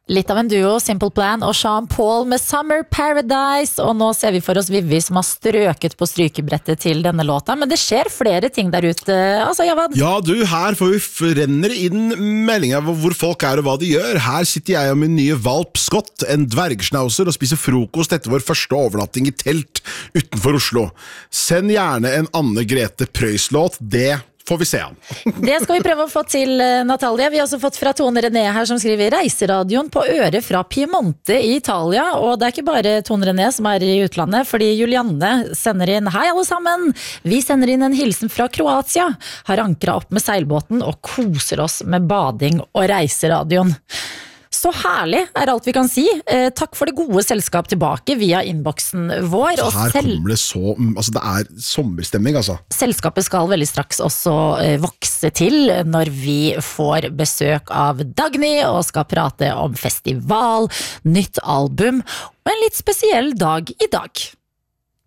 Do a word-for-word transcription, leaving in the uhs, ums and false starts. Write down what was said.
Litt av en duo, Simple Plan og Sean Paul med Summer Paradise, og nå ser vi for oss Vivi som har strøket på strykebrettet til denne låta, men det skjer flere ting der ute, altså Javad? Ja du, her får vi renner inn meldinger av hvor folk er og hva de gjør. Her sitter jeg og min nye valp Scott, en dvergschnauzer, og spiser frokost etter vår første overnatting i telt utenfor Oslo. Send gjerne en Anne Grete Preus-låt, det får vi se an. Det skal vi prøve å få til, Natalie. Vi har også fått fra Tone René her som skriver Reiseradioen på øret fra Piemonte i Italia, og det er ikke bare Tone René som er i utlandet, fordi Julianne sender inn Hei alle sammen, vi sender inn en hilsen fra Kroatia, har ankret opp med seilbåten og koser oss med bading og reiseradioen. Så herlig er alt vi kan si. Eh, takk for det gode selskap tilbake via innboksen vår. Og her selv... kommer det så, altså det er sommerstemning altså. Selskapet skal veldig straks også eh, vokse til når vi får besøk av Dagny og skal prate om festival, nytt album og en litt spesiell dag i dag.